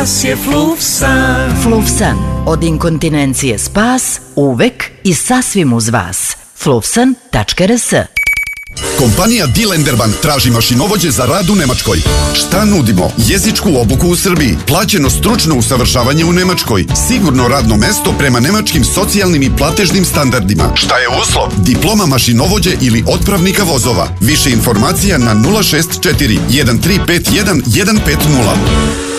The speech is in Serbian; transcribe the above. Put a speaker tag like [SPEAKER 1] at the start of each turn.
[SPEAKER 1] je Flufsan.
[SPEAKER 2] Flufsan, od inkontinencije spas, uvek i sasvim uz vas. Flufsan.rs.
[SPEAKER 3] Kompanija Dilenderbank traži mašinovođe za rad u Nemačkoj. Šta nudimo? Jezičku obuku u Srbiji, plaćeno stručno usavršavanje u Nemačkoj, sigurno radno mesto prema nemačkim socijalnim i platežnim standardima. Šta je uslov? Diploma mašinovođe ili otpravnika vozova. Više informacija na 064 1351 150.